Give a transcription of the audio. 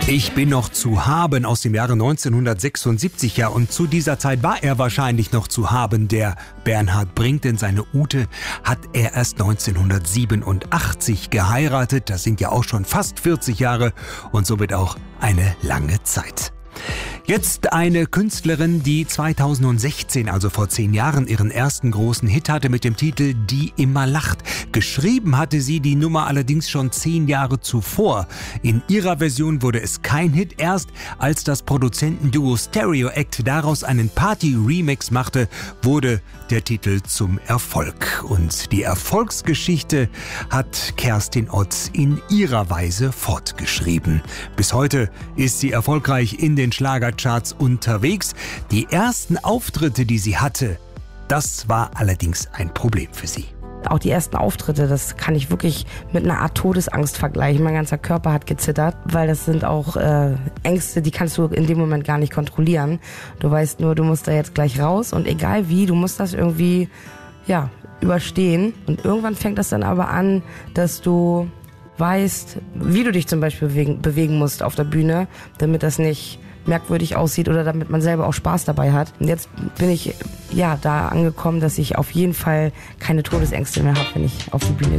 Ich bin noch zu haben aus dem Jahre 1976, ja, und zu dieser Zeit war er wahrscheinlich noch zu haben, der Bernhard Brink, denn seine Ute hat er erst 1987 geheiratet. Das sind ja auch schon fast 40 Jahre und somit auch eine lange Zeit. Jetzt eine Künstlerin, die 2016, also vor 10 Jahren, ihren ersten großen Hit hatte mit dem Titel Die immer lacht. Geschrieben hatte sie die Nummer allerdings schon 10 Jahre zuvor. In ihrer Version wurde es kein Hit, erst als das Produzentenduo Stereo Act daraus einen Party-Remix machte, wurde der Titel zum Erfolg. Und die Erfolgsgeschichte hat Kerstin Ott in ihrer Weise fortgeschrieben. Bis heute ist sie erfolgreich in den Schlagercharts unterwegs. Die ersten Auftritte, die sie hatte, das war allerdings ein Problem für sie. Auch die ersten Auftritte, das kann ich wirklich mit einer Art Todesangst vergleichen. Mein ganzer Körper hat gezittert, weil das sind auch Ängste, die kannst du in dem Moment gar nicht kontrollieren. Du weißt nur, du musst da jetzt gleich raus und egal wie, du musst das irgendwie überstehen. Und irgendwann fängt das dann aber an, dass du weißt, wie du dich zum Beispiel bewegen musst auf der Bühne, damit das nicht merkwürdig aussieht oder damit man selber auch Spaß dabei hat. Und jetzt bin ich da angekommen, dass ich auf jeden Fall keine Todesängste mehr habe, wenn ich auf die Bühne gehe.